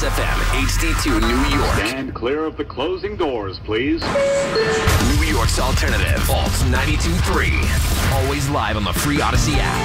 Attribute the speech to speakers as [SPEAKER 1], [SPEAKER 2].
[SPEAKER 1] Kiss FM, HD2 New York.
[SPEAKER 2] Stand clear of the closing doors, please.
[SPEAKER 1] New York's alternative, Vault 92.3. Always live on the free Odyssey app.